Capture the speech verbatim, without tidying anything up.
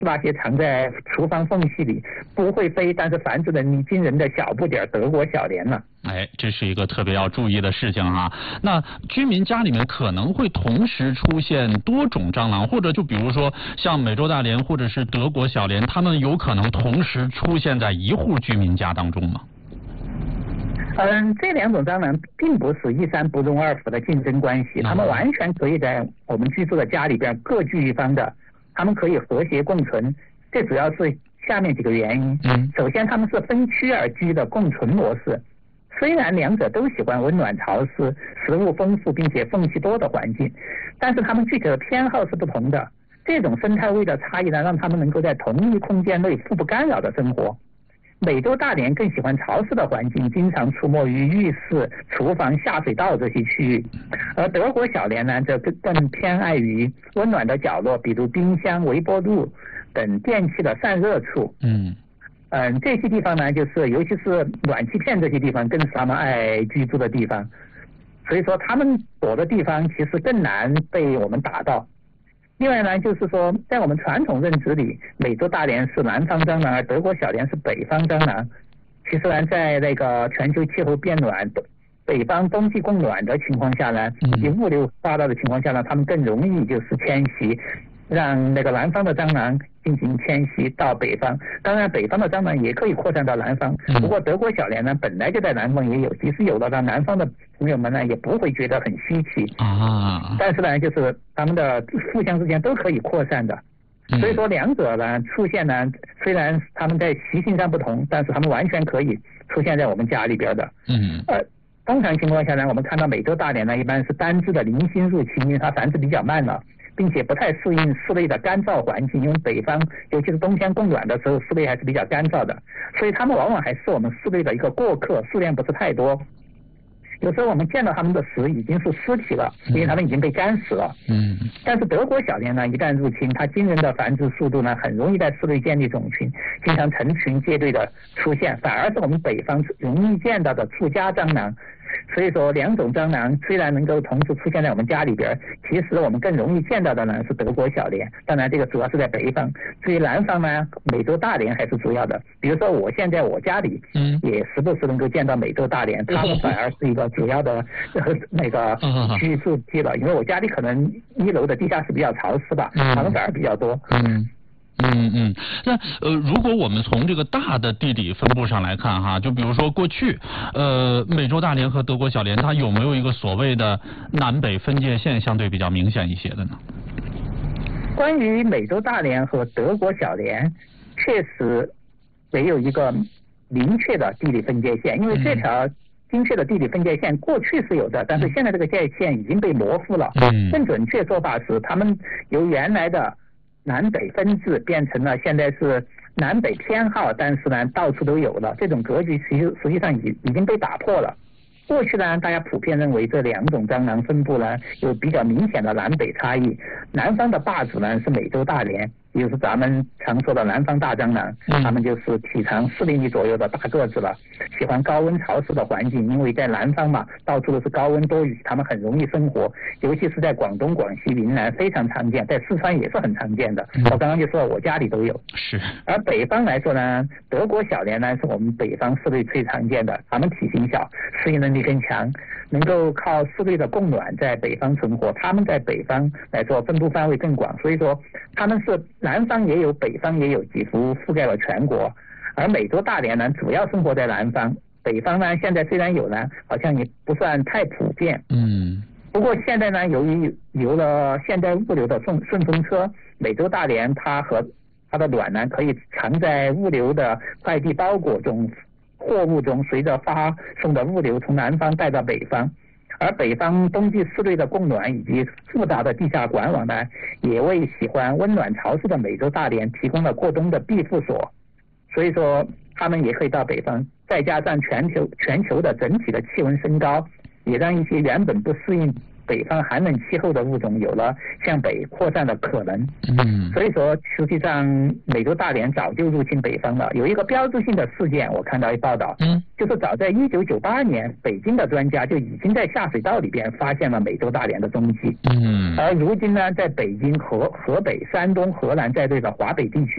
那些藏在厨房缝隙里不会飞，但是繁殖能力惊人的小不点德国小蠊呢。 哎，这是一个特别要注意的事情哈。那居民家里面可能会同时出现多种蟑螂，或者就比如说像美洲大蠊或者是德国小蠊，它们有可能同时出现在一户居民家当中吗？ 嗯，这两种蟑螂并不是一山不容二虎的竞争关系，它们完全可以在我们居住的家里边各据一方的，它们可以和谐共存。这主要是下面几个原因。 嗯， 首先，它们是分区而居的共存模式。虽然两者都喜欢温暖潮湿、食物丰富并且缝隙多的环境，但是它们具体的偏好是不同的。这种生态位的差异呢，让它们能够在同一空间内互不干扰的生活。美洲大蠊更喜欢潮湿的环境，经常出没于浴室、厨房、下水道这些区域，而德国小蠊呢，则更更偏爱于温暖的角落，比如冰箱、微波炉等电器的散热处。 嗯。 嗯，这些地方呢，就是尤其是暖气片这些地方，更是他们爱居住的地方。所以说，他们躲的地方其实更难被我们打到。另外呢，就是说，在我们传统认知里，美洲大蠊是南方蟑螂，而德国小蠊是北方蟑螂。其实呢，在那个全球气候变暖、北方冬季供暖的情况下呢，以及物流发达的情况下呢，它们更容易就是迁徙。让那个南方的蟑螂进行迁徙到北方，当然北方的蟑螂也可以扩散到南方。不过德国小蠊呢，本来就在南方也有，即使有了，让南方的朋友们呢也不会觉得很稀奇啊。但是呢，就是它们的互相之间都可以扩散的。所以说两者呢出现呢，虽然它们在习性上不同，但是它们完全可以出现在我们家里边的。嗯。呃，通常情况下呢，我们看到美洲大蠊呢，一般是单只的零星入侵，因为它繁殖比较慢了。并且不太适应室内的干燥环境，因为北方尤其是冬天供暖的时候，室内还是比较干燥的，所以它们往往还是我们室内的一个过客，数量不是太多。有时候我们见到它们的屎已经是尸体了，因为它们已经被干死了。嗯。但是德国小蠊呢，一旦入侵，它惊人的繁殖速度呢，很容易在室内建立种群，经常成群结队的出现，反而是我们北方容易见到的住家蟑螂。所以说，两种蟑螂虽然能够同时出现在我们家里边，其实我们更容易见到的呢是德国小蠊。当然，这个主要是在北方。至于南方呢，美洲大蠊还是主要的。比如说，我现在我家里，嗯，也时不时能够见到美洲大蠊，它们反而是一个主要的那个居住地了。因为我家里可能一楼的地下室比较潮湿吧，它们反而比较多。嗯。 嗯嗯，那呃，如果我们从这个大的地理分布上来看哈，就比如说过去，呃，美洲大蠊和德国小蠊，它有没有一个所谓的南北分界线相对比较明显一些的呢？ 关于美洲大蠊和德国小蠊，确实没有一个明确的地理分界线，因为这条精确的地理分界线过去是有的，但是现在这个界限已经被模糊了。嗯，更准确说法是，他们由原来的南北分治变成了现在是南北偏好，但是呢到处都有了，这种格局其实实际上已已经被打破了。过去呢，大家普遍认为这两种蟑螂分布呢有比较明显的南北差异，南方的霸主呢是美洲大蠊，也就是咱们常说的南方大蟑螂，它们就是体长四厘米左右的大个子了，喜欢高温潮湿的环境，因为在南方嘛，到处都是高温多雨，它们很容易生活，尤其是在广东、广西、云南非常常见，在四川也是很常见的。我刚刚就说了，我家里都有。 是。 而北方来说呢，德国小蠊呢是我们北方室内最常见的，它们体型小，适应能力更强，能够靠室内的供暖在北方存活。它们在北方来说分布范围更广，所以说它们是南方也有，北方也有，几乎覆盖了全国。而美洲大蠊呢，主要生活在南方，北方呢现在虽然有呢，好像也不算太普遍。嗯。不过现在呢，由于有了现代物流的顺顺风车，美洲大蠊它和它的卵呢可以藏在物流的快递包裹中、货物中，随着发送的物流从南方带到北方。而北方冬季室内的供暖以及复杂的地下管网呢，也为喜欢温暖潮湿的美洲大蠊提供了过冬的庇护所。所以说，它们也可以到北方。再加上全球全球的整体的气温升高，也让一些原本不适应北方寒冷气候的物种有了向北扩散的可能。嗯，所以说实际上美洲大蠊早就入侵北方了。有一个标志性的事件，我看到一报道，嗯，就是早在一九九八年，北京的专家就已经在下水道里边发现了美洲大蠊的踪迹。嗯，而如今呢，在北京、河河北、山东、河南在内的华北地区